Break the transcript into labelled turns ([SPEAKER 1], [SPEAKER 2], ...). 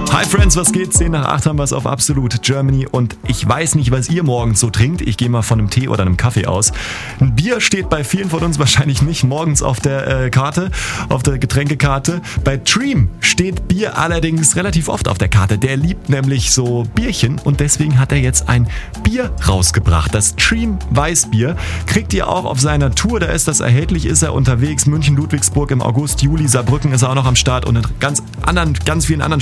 [SPEAKER 1] Hi Friends, was geht? 10 nach 8 haben wir es auf Absolut Germany und ich weiß nicht, was ihr morgens so trinkt. Ich gehe mal von einem Tee oder einem Kaffee aus. Ein Bier steht bei vielen von uns wahrscheinlich nicht morgens auf der Karte, auf der Getränkekarte. Bei Dream steht Bier allerdings relativ oft auf der Karte. Der liebt nämlich so Bierchen und deswegen hat er jetzt ein Bier rausgebracht. Das Dream Weißbier kriegt ihr auch auf seiner Tour. Da ist das erhältlich, ist er unterwegs. München, Ludwigsburg im August, Juli, Saarbrücken ist er auch noch am Start und in ganz vielen anderen